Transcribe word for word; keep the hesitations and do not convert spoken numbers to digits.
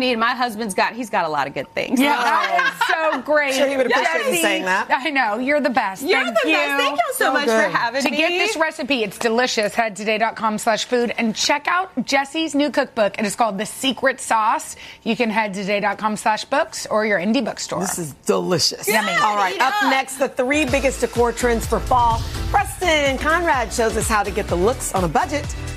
need. My husband's got, he's got a lot of good things. Yeah, that is so great. Sure, he would appreciate Jesse, you saying that. I know. You're the best. You're Thank the you. best. Thank you so, So much good. for having To me. get this recipe, it's delicious. Head to today.com slash food and check out Jesse's new cookbook. It is called The Secret Sauce. You can head to today.com slash books or your indie bookstore. This is delicious. Yummy. All right, Eat up up. next, the three biggest decor trends for fall. Preston and Conrad shows us how to get the looks on a budget.